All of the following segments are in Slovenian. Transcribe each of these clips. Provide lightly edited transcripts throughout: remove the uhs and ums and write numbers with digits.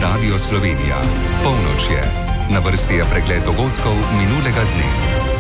Radio Slovenija. Polnoč je. Na vrsti je pregled dogodkov minulega dne.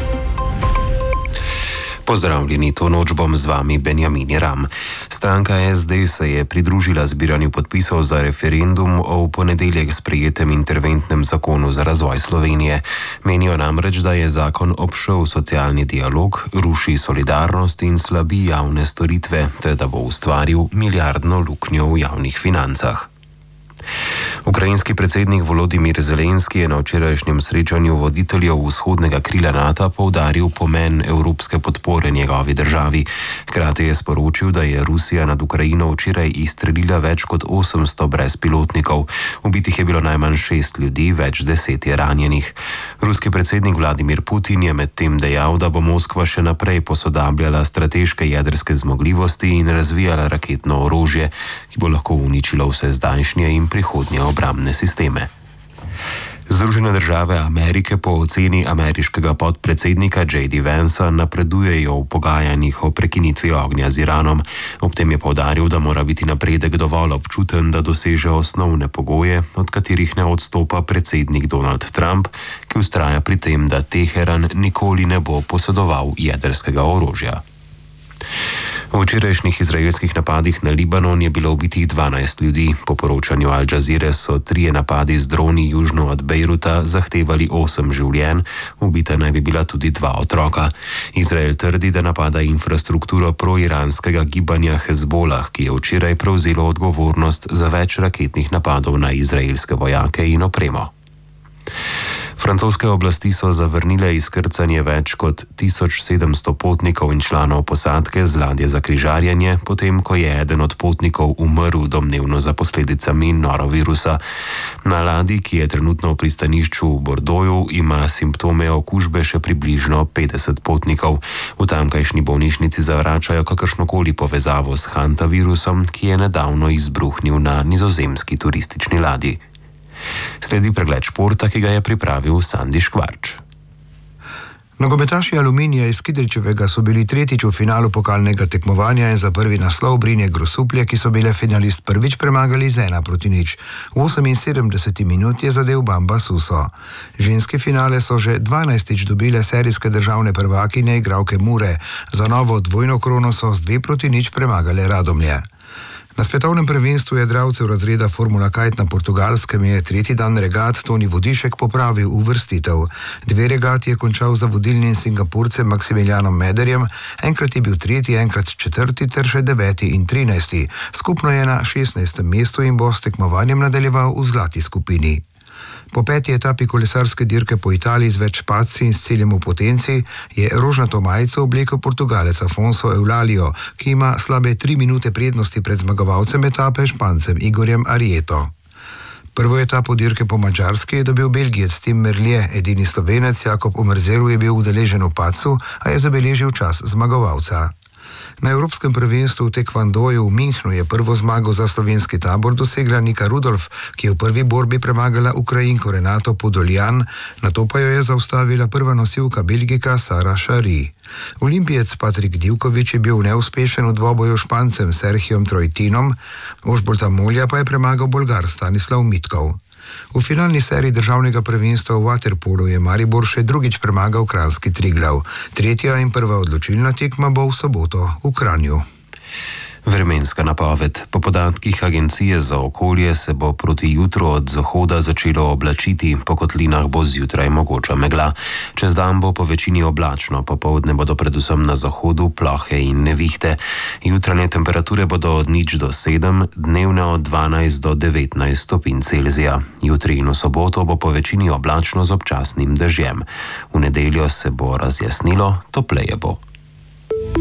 Pozdravljeni, to noč bom z vami Benjamin Jeram. Stranka SD se je pridružila zbiranju podpisov za referendum o v ponedeljek sprejetem interventnem zakonu za razvoj Slovenije. Menijo namreč, da je zakon obšel socialni dialog, ruši solidarnost in slabi javne storitve, ter da bo ustvaril milijardno luknjo v javnih financah. Ukrajinski predsednik Volodimir Zelenski je na včerajšnjem srečanju voditeljev vzhodnega krila NATO poudaril pomen evropske podpore njegovi državi. Hkrati je sporočil, da je Rusija nad Ukrajino včeraj izstrelila več kot 800 brezpilotnikov. Ubitih je bilo najmanj 6 ljudi, več 10 je ranjenih. Ruski predsednik Vladimir Putin je medtem dejal, da bo Moskva še naprej posodabljala strateške jedrske zmogljivosti in razvijala raketno orožje, ki bo lahko uničilo vse zdajšnje in prihodnje obrambne sisteme. Združene države Amerike po oceni ameriškega podpredsednika J.D. Vansa napredujejo v pogajanjih o prekinitvi ognja z Iranom. Ob tem je poudaril, da mora biti napredek dovolj občuten, da doseže osnovne pogoje, od katerih ne odstopa predsednik Donald Trump, ki vztraja pri tem, da Teheran nikoli ne bo posedoval jedrskega orožja. V včerajšnjih izraelskih napadih na Libanon je bilo ubitih 12 ljudi. Po poročanju Al Jazeere so 3 napadi z droni južno od Bejruta zahtevali 8 življenj, ubita naj bi bila tudi 2 otroka. Izrael trdi, da napada infrastrukturo proiranskega gibanja Hezbolah, ki je včeraj prevzelo odgovornost za več raketnih napadov na izraelske vojake in opremo. Francoske oblasti so zavrnile izkrcanje več kot 1700 potnikov in članov posadke z ladje za križarjenje, potem ko je eden od potnikov umrl domnevno za posledicami norovirusa. Na ladji, ki je trenutno v pristanišču v Bordeauxu, ima simptome okužbe še približno 50 potnikov. V tamkajšnji bolnišnici zavračajo kakršnokoli povezavo s hantavirusom, ki je nedavno izbruhnil na nizozemski turistični ladji. Sledi pregled športa, ki ga je pripravil Sandi Škvarč. Nogometaši Aluminija iz Kidričevega so bili tretjič v finalu pokalnega tekmovanja in za prvi naslov Brinje Grosuplje, ki so bile finalist prvič, premagali z 1-0. V 78 minut je zadel Bamba Suso. Ženske finale so že 12-tič dobile serijske državne prvakinje igralke Mure. Za novo dvojno krono so z 2-0 premagale Radomlje. Na svetovnem prvenstvu jadralcev razreda Formula Kite na Portugalskem je tretji dan regat Toni Vodišek popravil uvrstitev. 2 regati je končal za vodilnim Singapurcem Maksimilijanom Mederjem, enkrat je bil 3., enkrat 4. ter še 9. in 13. Skupno je na 16. mestu in bo s tekmovanjem nadaljeval v zlati skupini. Po 5. etapi kolesarske dirke po Italiji z več padci in s ciljem v potenci je rožnato majico oblekel Portugalec Afonso Eulalio, ki ima slabe 3 minute prednosti pred zmagovalcem etape Špancem Igorjem Arieto. Prvo etapo dirke po Madžarski je dobil Belgijec Tim Merlier, edini Slovenec Jakob Omerzelu je bil udeležen v padcu, a je zabeležil čas zmagovalca. Na Evropskem prvenstvu v tekvandoju v Minhnu je prvo zmago za slovenski tabor dosegla Nika Rudolf, ki je v prvi borbi premagala Ukrajinko Renato Podoljan, nato pa jo je zaustavila prva nosilka Belgika Sara Šari. Olimpijec Patrik Divković je bil neuspešen v dvoboju s Špancem Serhijom Trojtinom, Ožbolta Molja pa je premagal Bolgar Stanislav Mitkov. V finalni seriji državnega prvenstva v vaterpolu je Maribor še drugič premagal kranjski Triglav. Tretja in prva odločilna tekma bo v soboto v Kranju. Vremenska napoved. Po podatkih Agencije za okolje se bo proti jutru od zahoda začelo oblačiti, po kotlinah bo zjutraj mogoča megla. Čez dan bo po večini oblačno, popoldne bodo predvsem na zahodu plohe in nevihte. Jutranje temperature bodo od 0 do 7, dnevne od 12 do 19 stopinj Celzija. Jutri in v soboto bo po večini oblačno z občasnim dežjem. V nedeljo se bo razjasnilo, topleje bo.